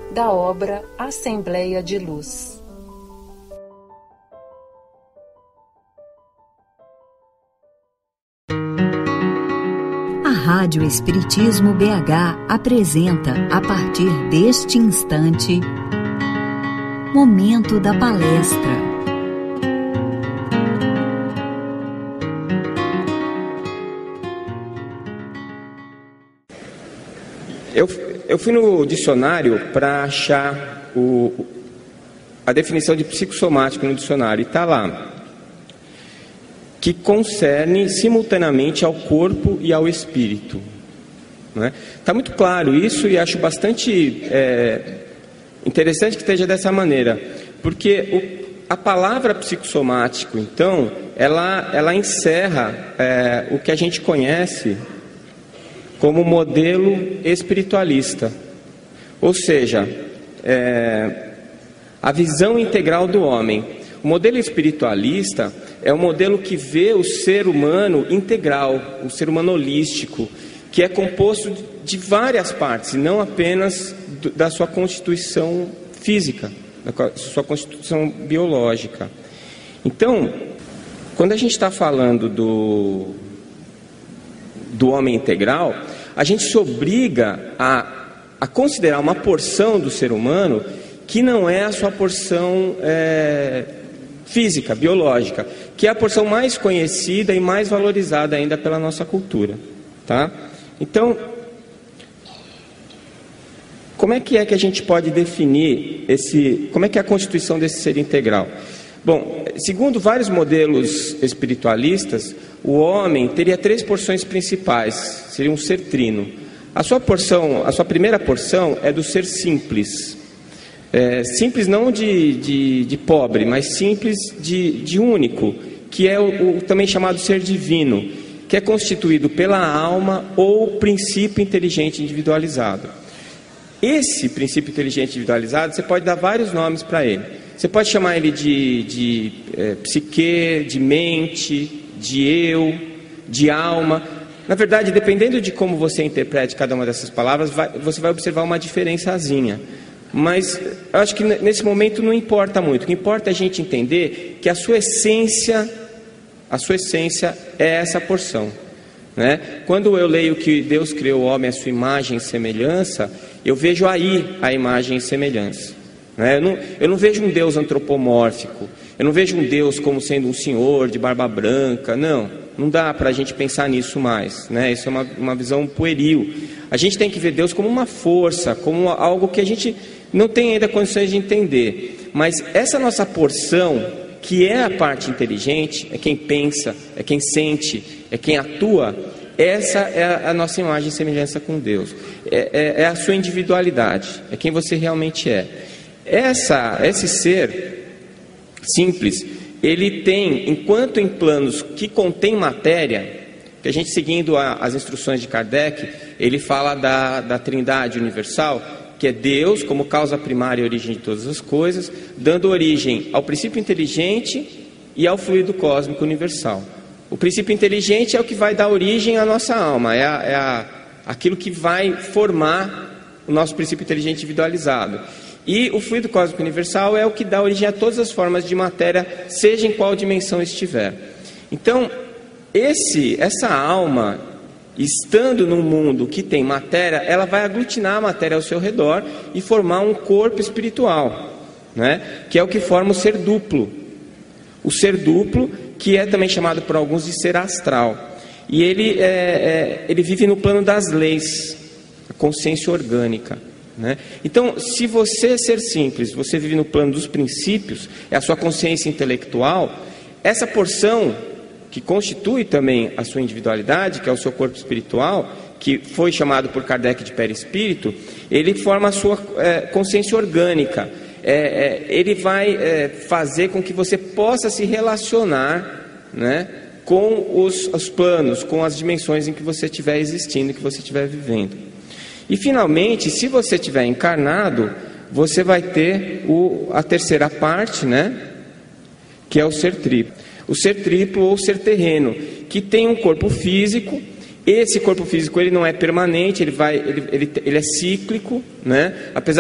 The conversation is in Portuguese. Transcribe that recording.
da obra Assembleia de Luz. A Rádio Espiritismo BH apresenta, a partir deste instante, Momento da Palestra. Eu fui no dicionário para achar a definição de psicossomático no dicionário, e está lá, que concerne simultaneamente ao corpo e ao espírito. Está muito claro isso, e acho bastante interessante que esteja dessa maneira, porque a palavra psicossomático, então, ela encerra o que a gente conhece como modelo espiritualista, ou seja, a visão integral do homem. O modelo espiritualista é um modelo que vê o ser humano integral, o ser humano holístico, que é composto de várias partes, e não apenas da sua constituição física, da sua constituição biológica. Então, quando a gente está falando do homem integral, a gente se obriga a considerar uma porção do ser humano que não é a sua porção física, biológica, que é a porção mais conhecida e mais valorizada ainda pela nossa cultura, tá? Então, como é que a gente pode definir como é que é a constituição desse ser integral? Bom, segundo vários modelos espiritualistas, o homem teria 3 porções principais, seria um ser trino. A sua primeira porção é do ser simples. Simples não de pobre, mas simples de único, que é o também chamado ser divino, que é constituído pela alma ou princípio inteligente individualizado. Esse princípio inteligente individualizado, você pode dar vários nomes para ele. Você pode chamar ele de psique, de mente, de eu, de alma. Na verdade, dependendo de como você interprete cada uma dessas palavras, você vai observar uma diferençazinha. Mas eu acho que nesse momento não importa muito. O que importa é a gente entender que a sua essência é essa porção, né? Quando eu leio que Deus criou o homem à sua imagem e semelhança, eu vejo aí a imagem e semelhança. Eu não vejo um Deus antropomórfico, eu não vejo um Deus como sendo um senhor de barba branca, não dá para a gente pensar nisso mais, né? Isso é uma visão pueril. A gente tem que ver Deus como uma força, como algo que a gente não tem ainda condições de entender, mas essa nossa porção, que é a parte inteligente, é quem pensa, é quem sente, é quem atua, essa é a nossa imagem e semelhança com Deus, é a sua individualidade, é quem você realmente é. Esse ser simples, ele tem, enquanto em planos que contém matéria, que a gente, seguindo as instruções de Kardec, ele fala da Trindade universal, que é Deus como causa primária e origem de todas as coisas, dando origem ao princípio inteligente e ao fluido cósmico universal. O princípio inteligente é o que vai dar origem à nossa alma, aquilo que vai formar o nosso princípio inteligente individualizado. E o fluido cósmico universal é o que dá origem a todas as formas de matéria, seja em qual dimensão estiver. Então, essa alma, estando num mundo que tem matéria, ela vai aglutinar a matéria ao seu redor e formar um corpo espiritual, né? Que é o que forma o ser duplo. O ser duplo, que é também chamado por alguns de ser astral. E ele vive no plano das leis, a consciência orgânica, né? Então, se você ser simples, você vive no plano dos princípios, é a sua consciência intelectual, essa porção que constitui também a sua individualidade, que é o seu corpo espiritual, que foi chamado por Kardec de perispírito, ele forma a sua consciência orgânica. Ele vai fazer com que você possa se relacionar, né, com os planos, com as dimensões em que você estiver existindo, que você estiver vivendo. E finalmente, se você estiver encarnado, você vai ter a terceira parte, né, que é o ser triplo. O ser triplo ou ser terreno, que tem um corpo físico. Esse corpo físico ele não é permanente, ele é cíclico, né? Apesar